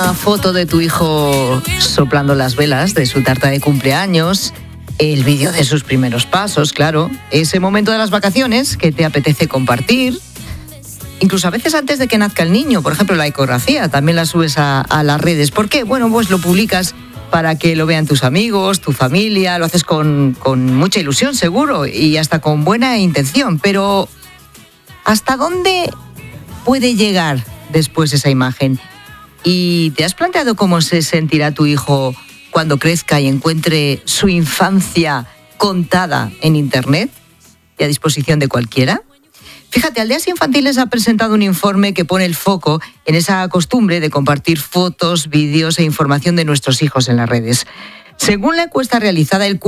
una foto de tu hijo soplando las velas de su tarta de cumpleaños, el vídeo de sus primeros pasos, claro, ese momento de las vacaciones que te apetece compartir, incluso a veces antes de que nazca el niño, por ejemplo la ecografía, también la subes a las redes. ¿Por qué? Bueno, pues lo publicas para que lo vean tus amigos, tu familia, lo haces con mucha ilusión seguro y hasta con buena intención, pero ¿hasta dónde puede llegar después esa imagen? ¿Y te has planteado cómo se sentirá tu hijo cuando crezca y encuentre su infancia contada en Internet y a disposición de cualquiera? Fíjate, Aldeas Infantiles ha presentado un informe que pone el foco en esa costumbre de compartir fotos, vídeos e información de nuestros hijos en las redes. Según la encuesta realizada, el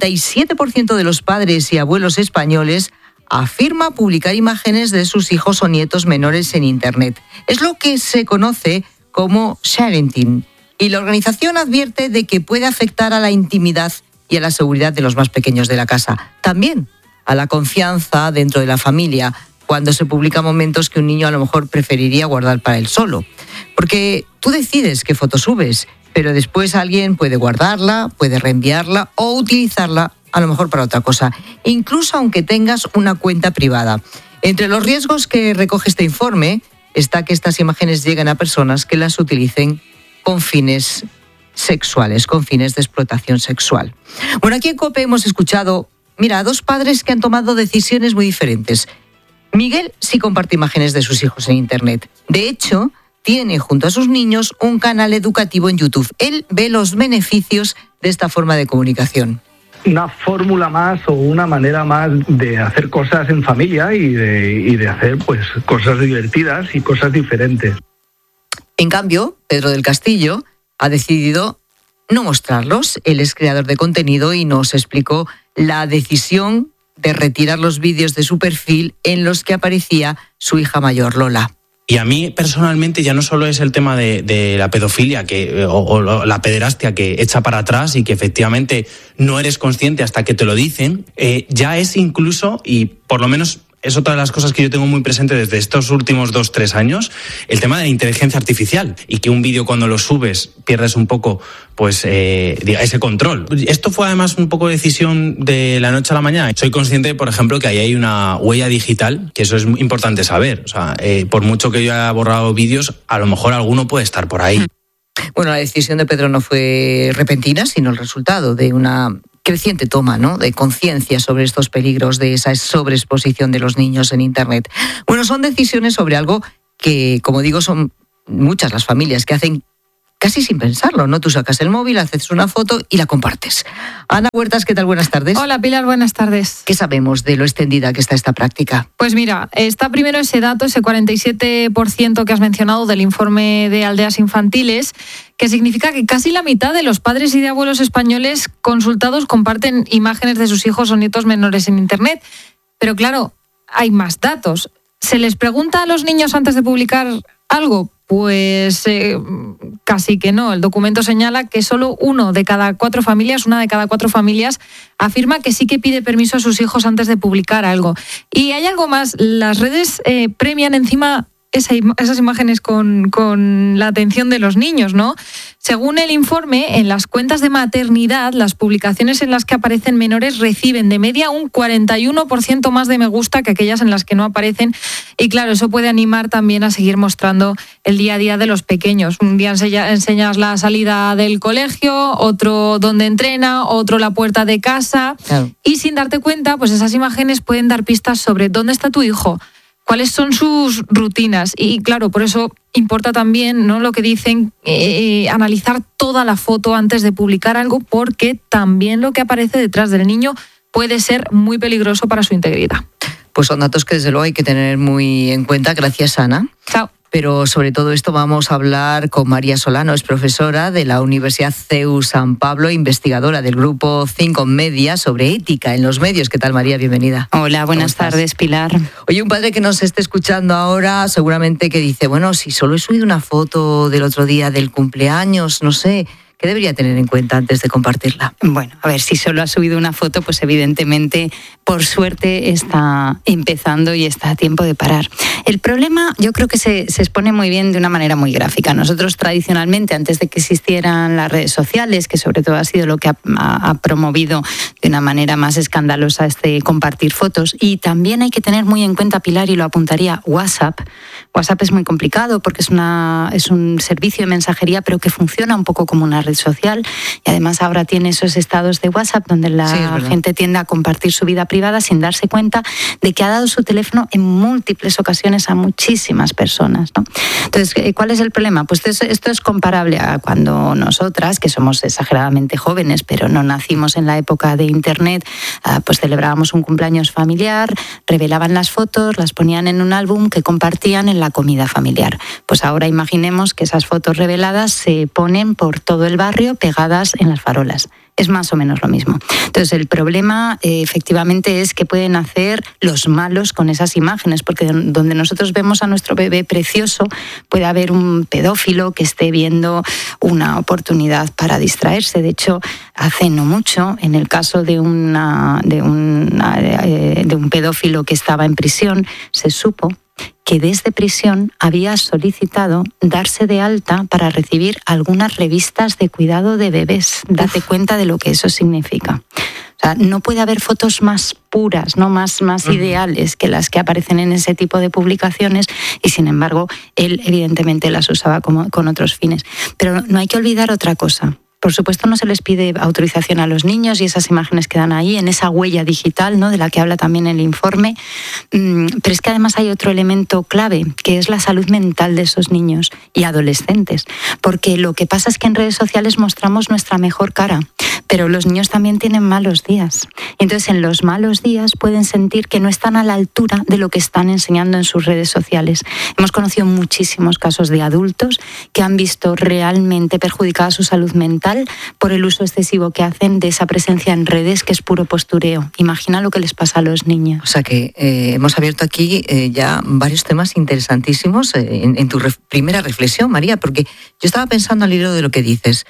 47% de los padres y abuelos españoles afirma publicar imágenes de sus hijos o nietos menores en Internet. Es lo que se conoce como sharenting, y la organización advierte de que puede afectar a la intimidad y a la seguridad de los más pequeños de la casa. También a la confianza dentro de la familia, cuando se publican momentos que un niño a lo mejor preferiría guardar para él solo. Porque tú decides qué foto subes, pero después alguien puede guardarla, puede reenviarla o utilizarla a lo mejor para otra cosa, incluso aunque tengas una cuenta privada. Entre los riesgos que recoge este informe está que estas imágenes lleguen a personas que las utilicen con fines sexuales, con fines de explotación sexual. Bueno, aquí en COPE hemos escuchado, mira, a dos padres que han tomado decisiones muy diferentes. Miguel sí comparte imágenes de sus hijos en Internet. De hecho, tiene junto a sus niños un canal educativo en YouTube. Él ve los beneficios de esta forma de comunicación. Una fórmula más o una manera más de hacer cosas en familia y de hacer pues cosas divertidas y cosas diferentes. En cambio, Pedro del Castillo ha decidido no mostrarlos. Él es creador de contenido y nos explicó la decisión de retirar los vídeos de su perfil en los que aparecía su hija mayor, Lola. Y a mí personalmente ya no solo es el tema de la pedofilia o la pederastia que echa para atrás y que efectivamente no eres consciente hasta que te lo dicen, ya es incluso, y por lo menos es otra de las cosas que yo tengo muy presente desde estos últimos 2-3 años, el tema de la inteligencia artificial, y que un vídeo cuando lo subes pierdes un poco pues ese control. Esto fue además un poco decisión de la noche a la mañana. Soy consciente, por ejemplo, que ahí hay una huella digital, que eso es muy importante saber. O sea, por mucho que yo haya borrado vídeos, a lo mejor alguno puede estar por ahí. Bueno, la decisión de Pedro no fue repentina, sino el resultado de una creciente toma, ¿no?, de conciencia sobre estos peligros de esa sobreexposición de los niños en Internet. Bueno, son decisiones sobre algo que, como digo, son muchas las familias que hacen casi sin pensarlo, ¿no? Tú sacas el móvil, haces una foto y la compartes. Ana Huertas, ¿qué tal? Buenas tardes. Hola, Pilar, buenas tardes. ¿Qué sabemos de lo extendida que está esta práctica? Pues mira, está primero ese dato, ese 47% que has mencionado del informe de Aldeas Infantiles, que significa que casi la mitad de los padres y de abuelos españoles consultados comparten imágenes de sus hijos o nietos menores en Internet. Pero claro, hay más datos. ¿Se les pregunta a los niños antes de publicar algo? Pues casi que no. El documento señala que solo una de cada cuatro familias afirma que sí que pide permiso a sus hijos antes de publicar algo. Y hay algo más, las redes premian encima esas imágenes con la atención de los niños, ¿no? Según el informe, en las cuentas de maternidad, las publicaciones en las que aparecen menores reciben de media un 41% más de me gusta que aquellas en las que no aparecen. Y claro, eso puede animar también a seguir mostrando el día a día de los pequeños. Un día enseñas la salida del colegio, otro donde entrena, otro la puerta de casa. Claro. Y sin darte cuenta, pues esas imágenes pueden dar pistas sobre dónde está tu hijo, cuáles son sus rutinas. Y claro, por eso importa también, ¿no?, lo que dicen, analizar toda la foto antes de publicar algo, porque también lo que aparece detrás del niño puede ser muy peligroso para su integridad. Pues son datos que desde luego hay que tener muy en cuenta. Gracias, Ana. Chao. Pero sobre todo esto vamos a hablar con María Solano, es profesora de la Universidad CEU San Pablo, investigadora del grupo 5 Media sobre ética en los medios. ¿Qué tal, María? Bienvenida. Hola, buenas tardes, Pilar. Oye, un padre que nos esté escuchando ahora seguramente que dice, bueno, si solo he subido una foto del otro día del cumpleaños, no sé, ¿Qué debería tener en cuenta antes de compartirla? Bueno, a ver, si solo ha subido una foto, pues evidentemente, por suerte, está empezando y está a tiempo de parar. El problema, yo creo que se expone muy bien de una manera muy gráfica. Nosotros tradicionalmente, antes de que existieran las redes sociales, que sobre todo ha sido lo que ha promovido de una manera más escandalosa este compartir fotos, y también hay que tener muy en cuenta, Pilar, y lo apuntaría, WhatsApp. WhatsApp es muy complicado porque es un servicio de mensajería, pero que funciona un poco como una red social, y además ahora tiene esos estados de WhatsApp donde la gente tiende a compartir su vida privada sin darse cuenta de que ha dado su teléfono en múltiples ocasiones a muchísimas personas, ¿no? Entonces, ¿cuál es el problema? Pues esto es comparable a cuando nosotras, que somos exageradamente jóvenes, pero no nacimos en la época de Internet, pues celebrábamos un cumpleaños familiar, revelaban las fotos, las ponían en un álbum que compartían en la comida familiar. Pues ahora imaginemos que esas fotos reveladas se ponen por todo el barrio pegadas en las farolas. Es más o menos lo mismo. Entonces, el problema efectivamente es que pueden hacer los malos con esas imágenes, porque donde nosotros vemos a nuestro bebé precioso, puede haber un pedófilo que esté viendo una oportunidad para distraerse. De hecho, hace no mucho, en el caso de un pedófilo que estaba en prisión, se supo que desde prisión había solicitado darse de alta para recibir algunas revistas de cuidado de bebés. Date cuenta de lo que eso significa. O sea, no puede haber fotos más puras, ¿no? más ideales que las que aparecen en ese tipo de publicaciones, y sin embargo, él evidentemente las usaba con otros fines. Pero no hay que olvidar otra cosa. Por supuesto, no se les pide autorización a los niños y esas imágenes quedan ahí, en esa huella digital, ¿no?, de la que habla también el informe. Pero es que además hay otro elemento clave, que es la salud mental de esos niños y adolescentes. Porque lo que pasa es que en redes sociales mostramos nuestra mejor cara, pero los niños también tienen malos días. Entonces, en los malos días pueden sentir que no están a la altura de lo que están enseñando en sus redes sociales. Hemos conocido muchísimos casos de adultos que han visto realmente perjudicada su salud mental por el uso excesivo que hacen de esa presencia en redes, que es puro postureo. Imagina lo que les pasa a los niños. O sea que hemos abierto aquí ya varios temas interesantísimos en tu primera reflexión, María, porque yo estaba pensando al hilo de lo que dices.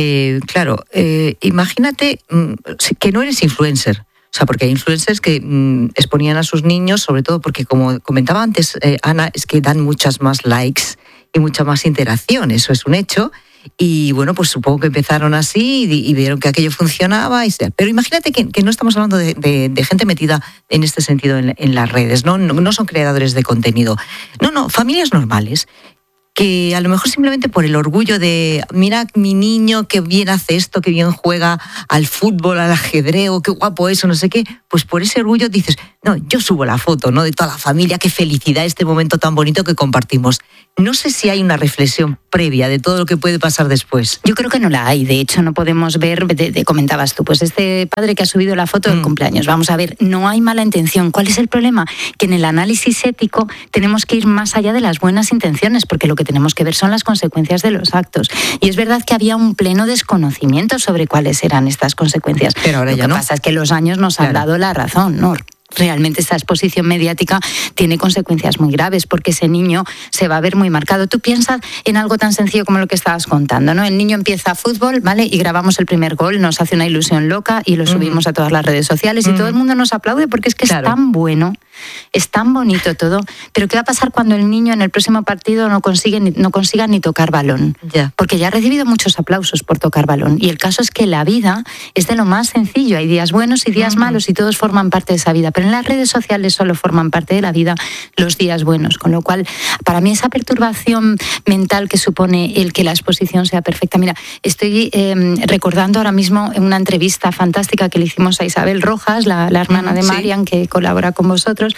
Claro, imagínate que no eres influencer. O sea, porque hay influencers que exponían a sus niños, sobre todo porque, como comentaba antes Ana, es que dan muchas más likes y mucha más interacción. Eso es un hecho. Y bueno, pues supongo que empezaron así y vieron que aquello funcionaba. Pero imagínate que no estamos hablando de gente metida en este sentido en las redes, no son creadores de contenido. No, familias normales, que a lo mejor simplemente por el orgullo de, mira mi niño, qué bien hace esto, qué bien juega al fútbol, al ajedrez, qué guapo eso, no sé qué, pues por ese orgullo dices, no, yo subo la foto, ¿no?, de toda la familia, qué felicidad, este momento tan bonito que compartimos. No sé si hay una reflexión previa de todo lo que puede pasar después. Yo creo que no la hay. De hecho, no podemos ver, comentabas tú, pues este padre que ha subido la foto del cumpleaños. Vamos a ver, no hay mala intención. ¿Cuál es el problema? Que en el análisis ético tenemos que ir más allá de las buenas intenciones, porque lo que tenemos que ver son las consecuencias de los actos. Y es verdad que había un pleno desconocimiento sobre cuáles eran estas consecuencias. Pero ahora ya no. Lo que pasa es que los años nos han dado la razón, ¿no? Realmente esta exposición mediática tiene consecuencias muy graves, porque ese niño se va a ver muy marcado. Tú piensas en algo tan sencillo como lo que estabas contando, ¿no? El niño empieza fútbol, ¿vale?, y grabamos el primer gol, nos hace una ilusión loca y lo subimos a todas las redes sociales y todo el mundo nos aplaude porque es que es tan bueno, es tan bonito todo. Pero ¿qué va a pasar cuando el niño en el próximo partido no consiga ni tocar balón? Porque ya ha recibido muchos aplausos por tocar balón. Y el caso es que la vida es de lo más sencillo. Hay días buenos y días malos y todos forman parte de esa vida. Pero en las redes sociales solo forman parte de la vida los días buenos, con lo cual para mí esa perturbación mental que supone el que la exposición sea perfecta. Mira, estoy recordando ahora mismo una entrevista fantástica que le hicimos a Isabel Rojas, la hermana de Marian, que colabora con vosotros,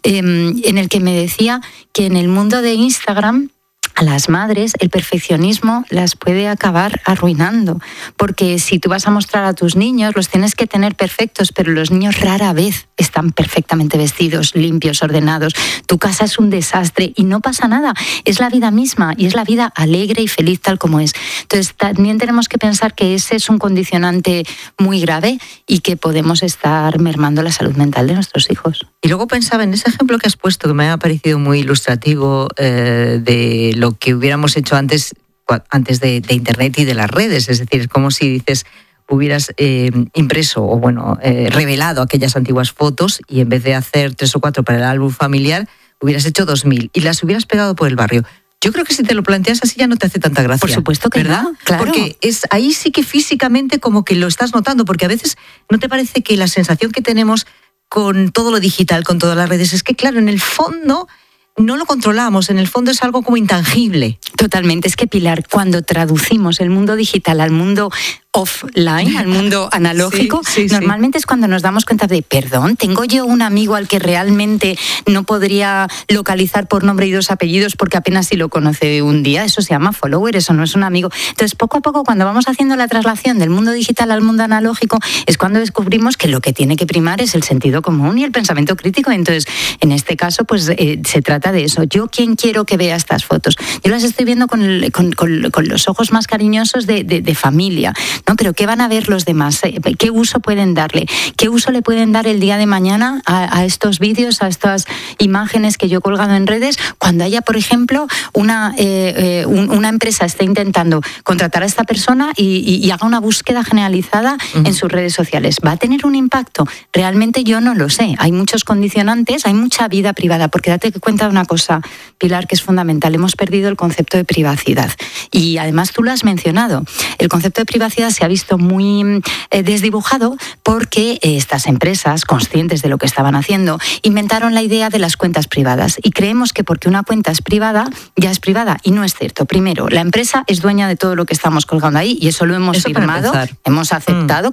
en el que me decía que en el mundo de Instagram a las madres el perfeccionismo las puede acabar arruinando, porque si tú vas a mostrar a tus niños, los tienes que tener perfectos, pero los niños rara vez están perfectamente vestidos, limpios, ordenados. Tu casa es un desastre y no pasa nada. Es la vida misma y es la vida alegre y feliz tal como es. Entonces también tenemos que pensar que ese es un condicionante muy grave y que podemos estar mermando la salud mental de nuestros hijos. Y luego pensaba en ese ejemplo que has puesto, que me ha parecido muy ilustrativo de lo que hubiéramos hecho antes, antes de Internet y de las redes. Es decir, es como si dices, hubieras impreso o revelado aquellas antiguas fotos y en vez de hacer 3 o 4 para el álbum familiar, hubieras hecho 2000 y las hubieras pegado por el barrio. Yo creo que si te lo planteas así ya no te hace tanta gracia. Por supuesto que ¿verdad? No, claro. Porque ahí sí que físicamente como que lo estás notando, porque a veces ¿no te parece que la sensación que tenemos con todo lo digital, con todas las redes, es que claro, en el fondo no lo controlamos, en el fondo es algo como intangible? Totalmente, es que Pilar, cuando traducimos el mundo digital al mundo offline, al mundo analógico, normalmente es cuando nos damos cuenta de, perdón, ¿tengo yo un amigo al que realmente no podría localizar por nombre y 2 apellidos porque apenas si lo conoce un día? Eso se llama follower, eso no es un amigo. Entonces, poco a poco, cuando vamos haciendo la traslación del mundo digital al mundo analógico, es cuando descubrimos que lo que tiene que primar es el sentido común y el pensamiento crítico. Entonces, en este caso, pues se trata de eso. ¿Yo quién quiero que vea estas fotos? Yo las estoy viendo con los ojos más cariñosos de familia, ¿no? Pero ¿qué van a ver los demás? ¿Qué uso pueden darle? ¿Qué uso le pueden dar el día de mañana a estos vídeos, a estas imágenes que yo he colgado en redes? Cuando haya, por ejemplo, una empresa esté intentando contratar a esta persona y haga una búsqueda generalizada en sus redes sociales. ¿Va a tener un impacto? Realmente yo no lo sé. Hay muchos condicionantes, hay mucha vida privada, porque date cuenta de una cosa, Pilar, que es fundamental. Hemos perdido el concepto de privacidad. Y además tú lo has mencionado. El concepto de privacidad se ha visto muy desdibujado porque estas empresas, conscientes de lo que estaban haciendo, inventaron la idea de las cuentas privadas. Y creemos que porque una cuenta es privada, ya es privada. Y no es cierto. Primero, la empresa es dueña de todo lo que estamos colgando ahí y eso lo hemos firmado. Hemos aceptado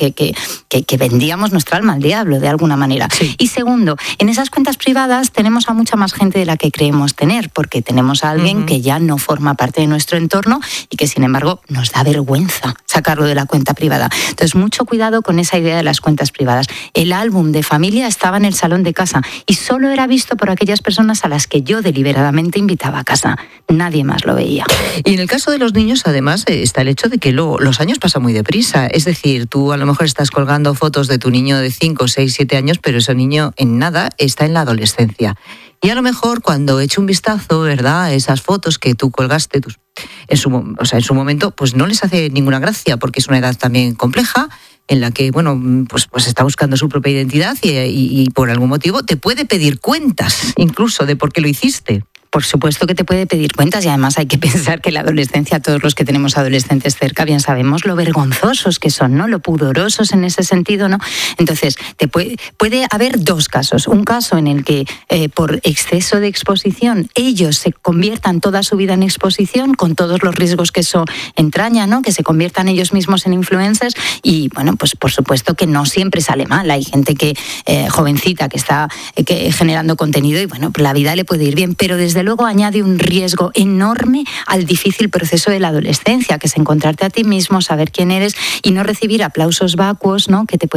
que vendíamos nuestra alma al diablo de alguna manera. Sí. Y segundo, en esas cuentas privadas tenemos a mucha más gente de la que creemos tener, porque tenemos a alguien que ya no forma parte de nuestro entorno y que sin embargo nos da vergüenza sacarlo de la cuenta privada. Entonces, mucho cuidado con esa idea de las cuentas privadas. El álbum de familia estaba en el salón de casa y solo era visto por aquellas personas a las que yo deliberadamente invitaba a casa. Nadie más lo veía. Y en el caso de los niños, además, está el hecho de que los años pasan muy deprisa. Es decir, tú a lo mejor estás colgando fotos de tu niño de 5, 6, 7 años, pero ese niño en nada está en la adolescencia. Y a lo mejor cuando eche un vistazo, ¿verdad?, a esas fotos que tú colgaste en su momento, pues no les hace ninguna gracia, porque es una edad también compleja en la que, pues está buscando su propia identidad y por algún motivo te puede pedir cuentas, incluso de por qué lo hiciste. Por supuesto que te puede pedir cuentas y además hay que pensar que la adolescencia, todos los que tenemos adolescentes cerca, bien sabemos lo vergonzosos que son, ¿no? Lo pudorosos en ese sentido, ¿no? Entonces, puede haber 2 casos. Un caso en el que por exceso de exposición ellos se conviertan toda su vida en exposición con todos los riesgos que eso entraña, ¿no? Que se conviertan ellos mismos en influencers y, pues por supuesto que no siempre sale mal. Hay gente jovencita que está generando contenido y, pues la vida le puede ir bien, pero desde luego añade un riesgo enorme al difícil proceso de la adolescencia, que es encontrarte a ti mismo, saber quién eres y no recibir aplausos vacuos, ¿no?, que te pueden